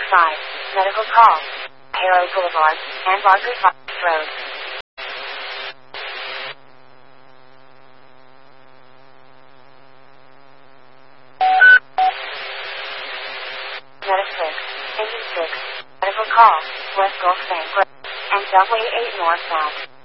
5. Medical call. Halo Boulevard and Barker Road. Medic 6. Engine 6. Medical call. West Gulf Bank Road and Subway 8 northbound.